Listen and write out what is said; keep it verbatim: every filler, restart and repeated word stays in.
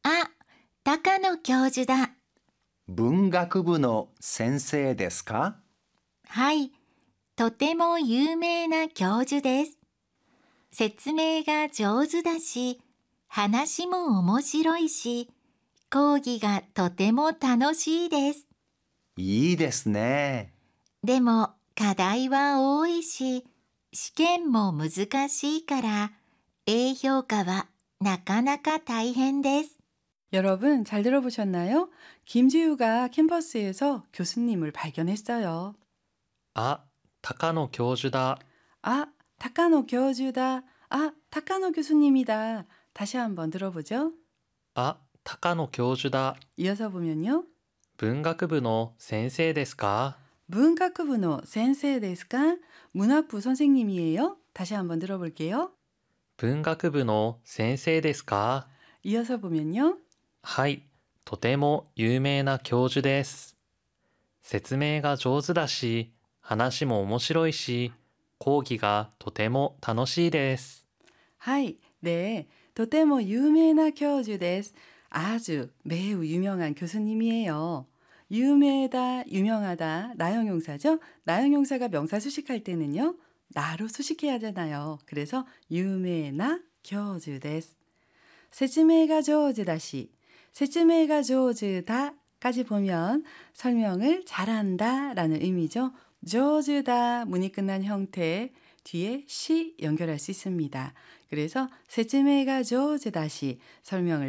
あ、高野教授だ。 文学部の先生ですか？ はい、とても有名な教授です。説明が上手だし、話も面白いし、講義がとても楽しいです。 いいですね。 でも課題は多いし、試験も難しいから、A評価はなかなか大変です。 여러분 잘 들어보셨나요? 김지우가 캠퍼스에서 교수님을 발견했어요. 아, 타카노 교주다. 아, 타카노 교주다. 아, 타카노 교수님이다. 다시 한번 들어보죠. 아, 타카노 교주다. 이어서 보면요. 文学部の先生ですか? 문학부의 센세이ですか? 문학부 선생님이에요. 다시 한번 들어볼게요. 文学部の先生ですか? 이어서 보면요. はい、とても有名な教授です。説明が上手だし、話も面白いし、講義がとても楽しいです。 하이, 네, とても有名な教授です. 아주 매우 유명한 교수님이에요. 유명하다, 유명하다, 나형용사죠. 나형용사가 명사 수식할 때는요, 나로 수식해야 하잖아요. 그래서 유명한 교수です. 説明が上手だし, 説明が上手だ까지 보면 설명을 잘한다 라는 의미죠. 上手だ 문이 끝난 형태 뒤에 시 연결할 수 있습니다. 그래서 説明が上手だし 설명을